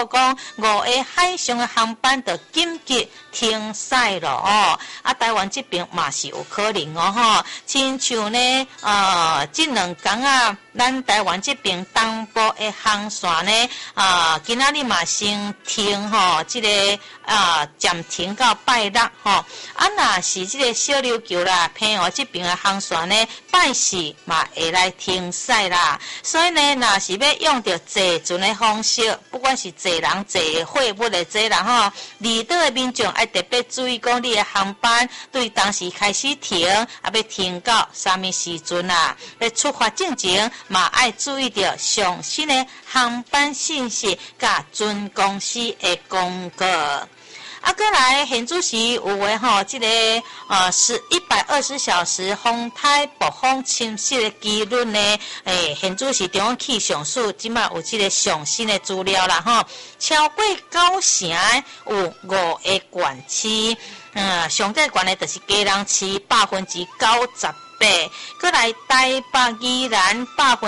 告讲5个海上的航班就紧急停驶了哦。啊，台湾这边嘛是有可能哦吼，亲像呢这2天啊，咱台湾这边东部的航线呢今仔日嘛先停吼，这个暂停到拜六吼。啊，若是这个小琉球啦、澎湖这边的航线呢，拜四嘛会来停驶啦。所以呢，若是要用着坐船的方式，不管是坐人、坐货物的坐人吼，离岛的民众要特别注意讲你的航班对当时开始停，要停到什么时阵啊？要出发之前嘛要注意着上新的航班信息，甲准公司的公告。啊，过来现主席有话吼，这个是120小时风台暴风侵袭的几率呢？现主席中央气象署即马有这个上新的资料啦吼，超过9成有5个县市，上最悬的就是基隆市98%，过来台北、宜兰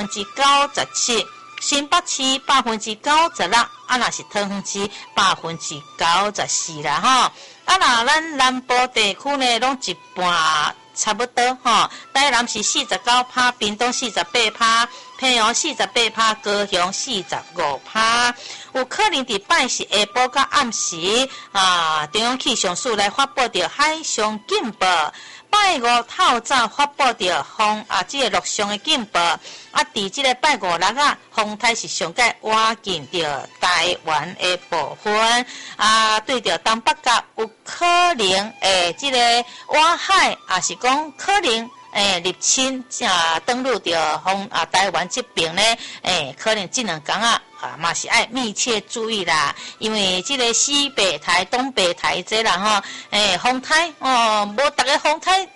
97%。新北市96%，啊，若是桃园市94%啦吼。啊，若咱南部地区呢，拢一半差不多吼。台南是49%，屏东48%，澎湖48%，高雄45%。有可能伫拜四下晡到暗时中央气象署来发布着海上警报。拜五透早发布着风这个陆上的警报，伫这个拜五6啊，风台是上界挖进着台湾的部分对着东北角有可能这个挖海是讲可能入侵登陆着台湾这边呢可能这2天嘛是要密切注意啦，因为这个西北台、东北台这啦吼，风台无逐个风台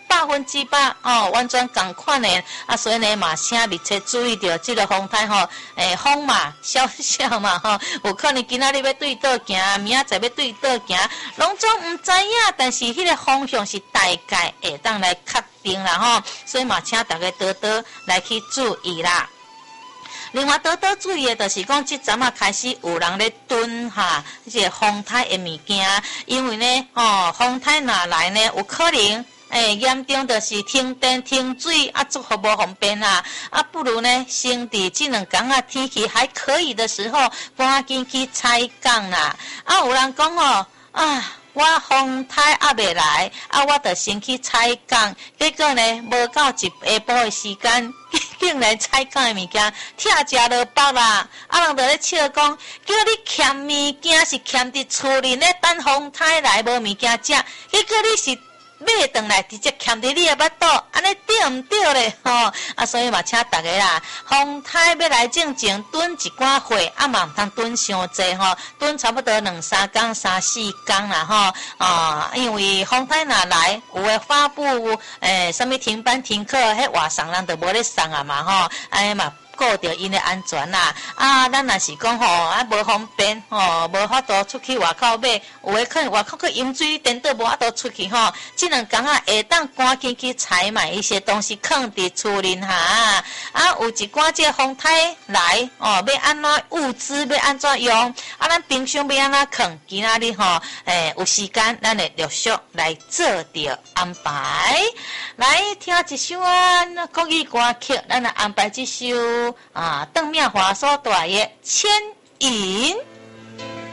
100%完全同款的所以呢嘛请密切注意到这个风台吼，风嘛小小嘛吼，有可能今仔日要对倒行，明仔载要对倒行，拢总唔知影，但是迄个方向是大概会当来确定啦吼，所以嘛请大家多多来去注意啦。另外，多多注意的就是讲，这阵开始有人咧囤这个风台的物件，因为呢，风台若来呢，有可能严重就是停电、停水做好无方便不如呢，先伫这2天天气还可以的时候，赶紧去采港啦。有人讲我风台未来我就先去采港，结果呢，无到一下晡的时间。竟然采购的物件拆食落包啦！人就咧笑讲，叫你欠物件是欠伫厝里咧等风台来无物件食，结果你是买回来直接欠伫你的巴肚，安尼对唔对咧？所以嘛，请大家啦，风台要来之前囤一寡货，嘛唔通囤伤济囤差不多2-3天、3-4天啦因为风台若来，有诶发布什么停班停课，迄外送人就无咧送嘛安尼嘛。顾着因的安全啦，咱若是讲无方便无法度出去外口买，有诶可能外口去饮水电倒无法度出去这2天会当赶紧去采买一些东西，放伫厝里有一寡这风台来要安怎物资要安怎用咱冰箱要安怎放，今仔日有时间咱会陆续来做着安排。来听一首国语歌曲，咱来安排这首邓妙华所带的《牵引》。